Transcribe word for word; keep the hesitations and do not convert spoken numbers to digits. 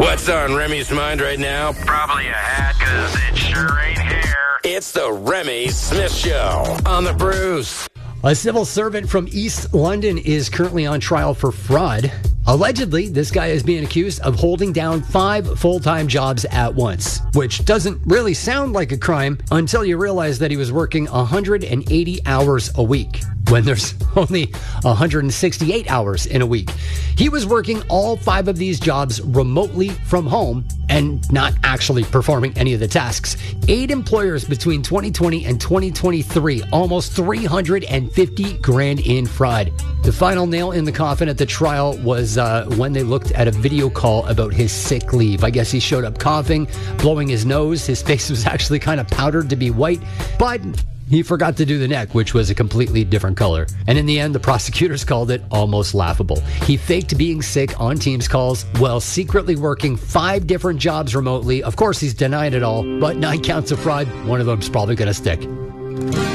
What's on Remy's mind right now? Probably a hat, because it sure ain't hair. It's the Remy Smith Show on the Bruce. A civil servant from East London is currently on trial for fraud. Allegedly, this guy is being accused of holding down five full-time jobs at once, which doesn't really sound like a crime until you realize that he was working one hundred eighty hours a week when there's only one hundred sixty-eight hours in a week. He was working all five of these jobs remotely from home and not actually performing any of the tasks. Eight employers between twenty twenty and twenty twenty-three, almost three hundred fifty grand in fraud. The final nail in the coffin at the trial was uh, when they looked at a video call about his sick leave. I guess he showed up coughing, blowing his nose. His face was actually kind of powdered to be white, but he forgot to do the neck, which was a completely different color. And in the end, the prosecutors called it almost laughable. He faked being sick on Teams calls while secretly working five different jobs remotely. Of course, he's denied it all, but nine counts of fraud, one of them's probably going to stick.